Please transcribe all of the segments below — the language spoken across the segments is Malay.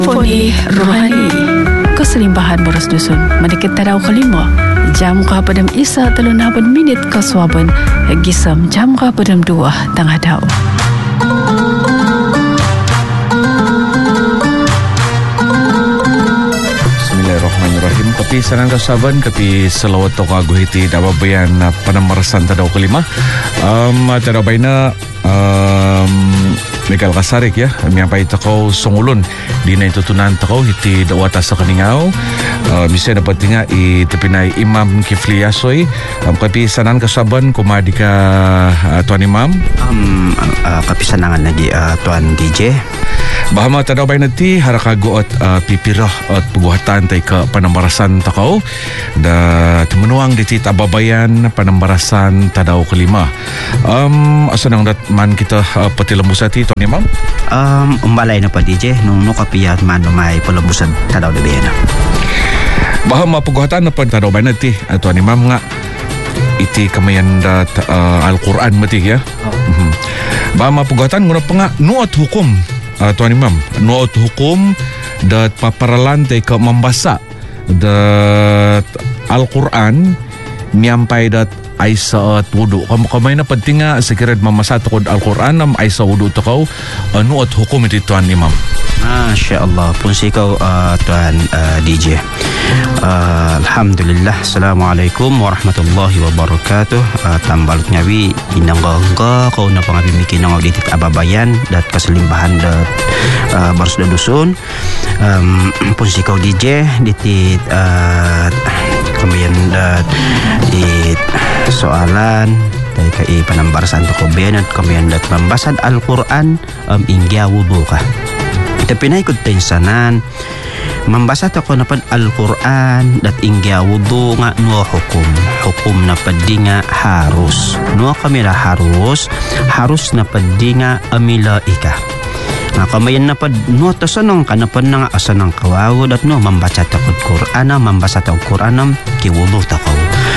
Foni Rohani Keselimbahan Boros Dusun Medikit Tadau Kelima Jam ka padam Isa 38 minit Keswaban Gisam jam ka padam 2 Tengah Dau. Bismillahirrahmanirrahim. Kapi sanan kasaban kapi selawat to kagu hiti dababayan panamarasan Tadau Kelima. Tadau baina Mikael Kasarik ya, miampai takau songulun di na itutunan takau hiti dawata sa kaningao. Bisa dapat tinga i tepinai Imam Kifli Yasoy. Kapi sanan kasaban kumadika Tuan Imam. Kapi sanangan lagi Tuan DJ. Bahama Tadau baina ti harakago at pipirah at puguhatan tay ka panambarasan takau da temenuang di tit ababayan panambarasan Tadau Kelima. Asanang dat man kita pati lembusati Tuan Imam? Umbalay na pa DJ nung nukapiyat man may palambusan Tadau de Bena. Bahama puguhatan na pa Tadau baina ti Tuan Imam nga iti kamayan dat Al-Quran mati ya. Bahama puguhatan nguna pa nga nuot hukum Tuan Imam, nuot hukum dat paparalan tay ka membasa dat Al-Quran miampai dat ay sa wudu. Kamay na penting nga sekirat mamasa tukod Al-Quran nam ay sa wudu takaw nuot hukum iti Tuan Imam. Masya Allah pun sikaw Tuan DJ. Alhamdulillah. Assalamualaikum warahmatullahi wabarakatuh. Tambalot ngawi inangga kau na pangabimikin ng auditit ababayan dat kasalimbahan dat baros da dusun. Pun sikaw DJ ditit kamayan dat it soalan tay kai panambarasan to koben at kamayan dat membasad Al-Quran ingya wudu ka. Tapi na ikut tensanan membasa tako na pan Al-Quran dat ingya wudu nga no hukum na padi nga harus no kamila harus na padi nga amila ika na kamayan na pad no tasanong ka na pan nga asanang kawago dat no membaca takod Quran membasa takod Quran ki wudu tako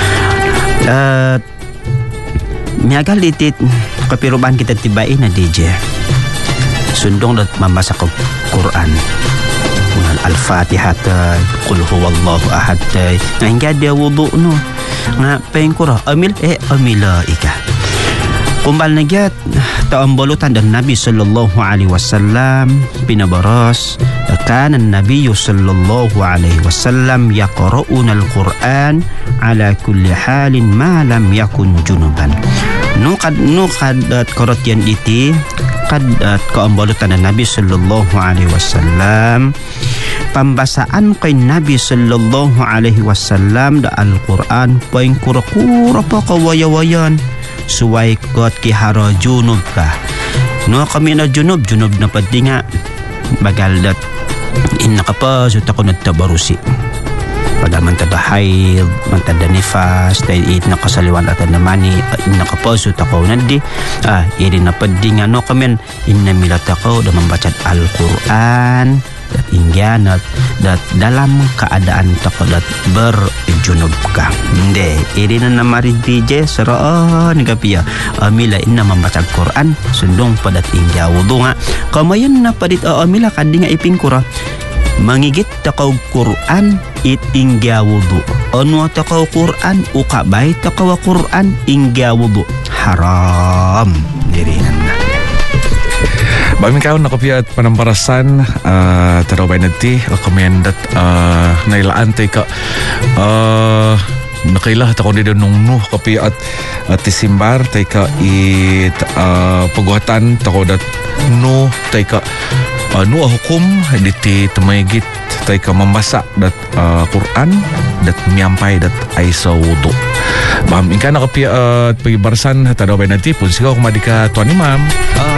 miagal itit kapirubahan kita tibain na DJ sundong dat membasa ko Quran dengan Al-Fatihah qul huwallahu ahad nga hingga dia wudu no nga pengkura amila ika kumbal nagyat taambulutan dan Nabi sallallahu alaihi wasallam pinabaras kana an-nabiy sallallahu alaihi wasallam yaqra'una al-Quran ala kulli halin ma lam yakun junuban no kad korotyan iti kad kaambulutan ng Nabi sallallahu alaihi wasallam pambasaan kay Nabi sallallahu alaihi wasallam da Al-Quran paing kura-kura pa kawayawayan suway kot ki haro junub ka no kami na junub na pati nga bagal dat inakapasot ako nagtabarusi pada mantada haid mantada nifas dahil nakasaliwan at namani nakapasot ako nandi iri na padi nga no kami inamilat ako da membaca Al-Quran dat ingyanat dat dalam keadaan tako dat berjunub ka hindi iri na namari DJ saraan nagapia amila inna membaca Al-Quran sundong padat ingya wudu nga kamayan na padit amila kadi nga ipingkura mangigit takaw Quran it ingya wudu anu takaw Quran ukabay takaw Quran ingya wudu haram diri na Bami kaon nakapiyat panambarasan Tadau baina ti kamayan dat nailaan tay ka nakailah takon di nungnuh kapiyat tisimbar tay ka it paguhatan tako dat no tay ka no hukum diti temaygit tay ka membasa dat Quran dat miampai dat ay sa wudu. Bam ingka nakapiyat pagibarasan Tadau baina ti pun sikaw kumadika Tuan Imam.